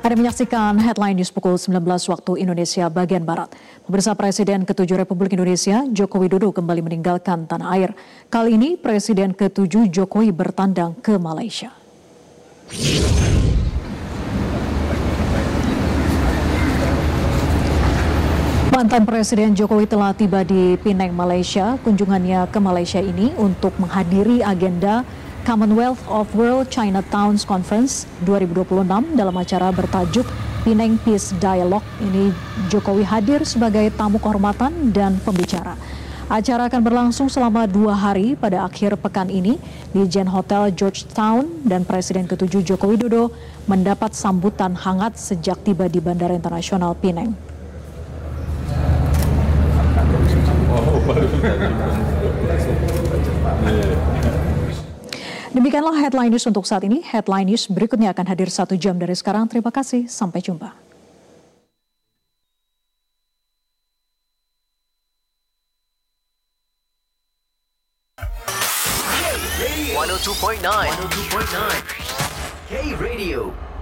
Anda menyaksikan Headline News pukul 19 waktu Indonesia bagian Barat. Pemirsa, Presiden ke-7 Republik Indonesia, Joko Widodo kembali meninggalkan tanah air. Kali ini Presiden ke-7 Jokowi bertandang ke Malaysia. Mantan Presiden Jokowi telah tiba di Penang, Malaysia. Kunjungannya ke Malaysia ini untuk menghadiri agenda Commonwealth of World Chinatowns Conference 2026 dalam acara bertajuk Penang Peace Dialogue. Ini Jokowi hadir sebagai tamu kehormatan dan pembicara. Acara akan berlangsung selama 2 hari pada akhir pekan ini di Jen Hotel Georgetown, dan Presiden ke-7 Joko Widodo mendapat sambutan hangat sejak tiba di Bandara Internasional Penang. Demikianlah Headline News untuk saat ini. Headline News berikutnya akan hadir 1 jam dari sekarang. Terima kasih, sampai jumpa. K Radio 102.9 K Radio